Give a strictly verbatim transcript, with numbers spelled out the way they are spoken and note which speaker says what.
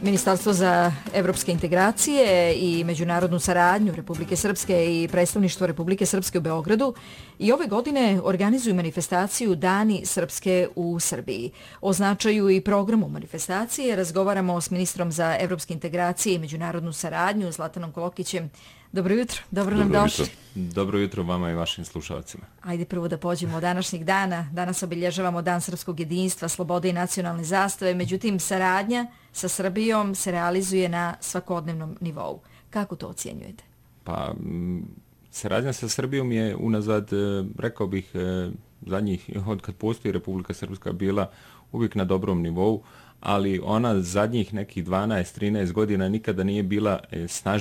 Speaker 1: Ministarstvo za evropske integracije i međunarodnu saradnju Republike Srpske i predstavništvo Republike Srpske u Beogradu i ove godine organizuju manifestaciju Dani Srpske u Srbiji. O značaju i programu manifestacije razgovaramo s ministrom za evropske integracije i međunarodnu saradnju Zlatanom Kolokićem. Dobro jutro, dobro nam došli.
Speaker 2: Dobro jutro vama i vašim slušalcima.
Speaker 1: Ajde prvo da pođemo od današnjeg dana. Danas obilježavamo Dan srpskog jedinstva, slobode i nacionalne zastave. Međutim, saradnja sa Srbijom se realizuje na svakodnevnom nivou. Kako to ocjenjujete?
Speaker 2: Pa, saradnja sa Srbijom je unazad, rekao bih, zadnjih, od kad postoji Republika Srpska, bila uvijek na dobrom nivou, ali ona zadnjih nekih dvanaest trinaest godina nikada nije bila snažnija